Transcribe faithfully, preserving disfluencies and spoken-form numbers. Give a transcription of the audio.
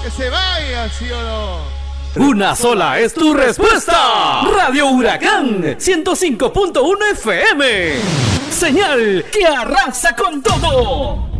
Que se vaya, ¿sí o no? Una sola es tu respuesta. Radio Huracán ciento cinco punto uno F M. Señal que arrasa con todo.